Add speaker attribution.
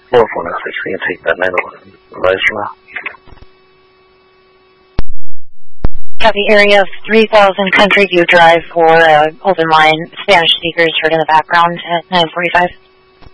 Speaker 1: 446, we can take that 911 advice from now.
Speaker 2: Copy, area of 3000 Country View Drive for open line. Spanish speakers heard in the background at 945.